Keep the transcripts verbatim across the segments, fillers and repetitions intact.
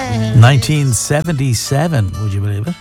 nineteen seventy-seven, would you believe it?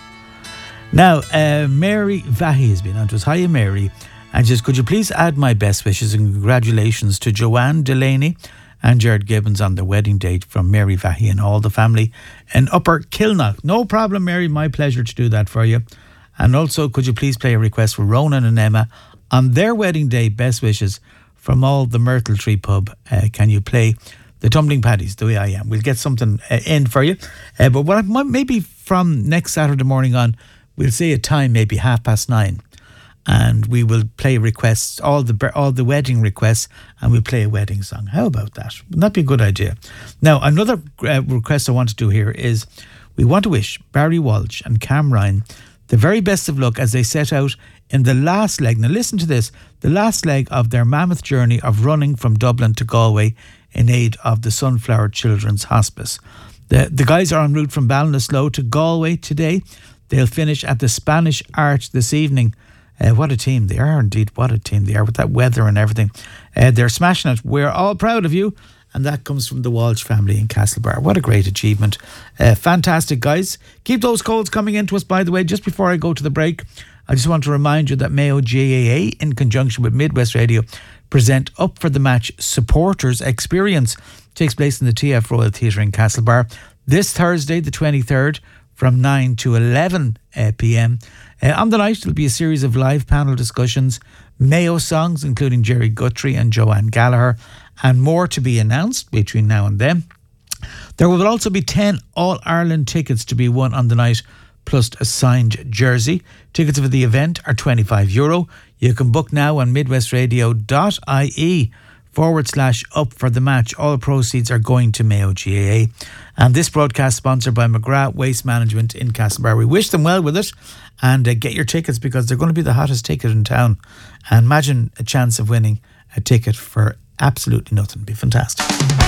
Now, uh, Mary Vahi has been on to us. Hiya, Mary. And she says, could you please add my best wishes and congratulations to Joanne Delaney and Jared Gibbons on their wedding date from Mary Vahi and all the family in Upper Kilknock. No problem, Mary. My pleasure to do that for you. And also, could you please play a request for Ronan and Emma on their wedding day? Best wishes from all the Myrtle Tree Pub. Uh, can you play the Tumbling Paddies, the way I am? We'll get something uh, in for you. Uh, but what I might, maybe from next Saturday morning on, we'll say a time, maybe half past nine. And we will play requests, all the all the wedding requests, and we'll play a wedding song. How about that? Wouldn't that be a good idea? Now, another uh, request I want to do here is we want to wish Barry Walsh and Cam Ryan the very best of luck as they set out in the last leg. Now, listen to this. The last leg of their mammoth journey of running from Dublin to Galway in aid of the Sunflower Children's Hospice. The, the guys are en route from Ballinasloe to Galway today. They'll finish at the Spanish Arch this evening. Uh, what a team they are, indeed. What a team they are with that weather and everything. Uh, they're smashing it. We're all proud of you. And that comes from the Walsh family in Castlebar. What a great achievement. Uh, fantastic, guys. Keep those calls coming in to us, by the way. Just before I go to the break, I just want to remind you that Mayo G A A, in conjunction with Midwest Radio, present Up for the Match Supporters Experience. It takes place in the T F Royal Theatre in Castlebar this Thursday, the twenty-third, from nine to eleven p.m. Uh, on the night, there'll be a series of live panel discussions, Mayo songs, including Jerry Guthrie and Joanne Gallagher, and more to be announced between now and then. There will also be ten All-Ireland tickets to be won on the night, plus a signed jersey. Tickets for the event are twenty-five euro. You can book now on midwestradio.ie forward slash up for the match. All proceeds are going to Mayo G A A. And this broadcast sponsored by McGrath Waste Management in Castlebar. We wish them well with it, and uh, get your tickets because they're going to be the hottest ticket in town. And imagine a chance of winning a ticket for absolutely nothing. It'd be fantastic.